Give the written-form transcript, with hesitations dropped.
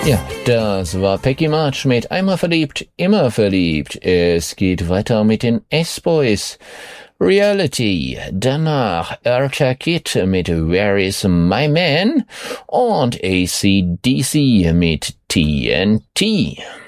Ja, das war Peggy March mit Einmal verliebt, immer verliebt. Es geht weiter mit den S-Boys. Reality, danach Eartha Kitt mit Where is My Man und AC/DC mit TNT.